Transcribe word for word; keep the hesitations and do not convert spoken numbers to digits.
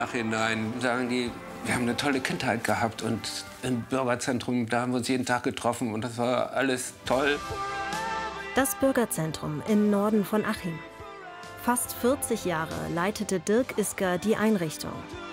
Nachhinein sagen die, wir haben eine tolle Kindheit gehabt und im Bürgerzentrum, da haben wir uns jeden Tag getroffen und das war alles toll. Das Bürgerzentrum im Norden von Achim. Fast vierzig Jahre leitete Dirk Isker die Einrichtung.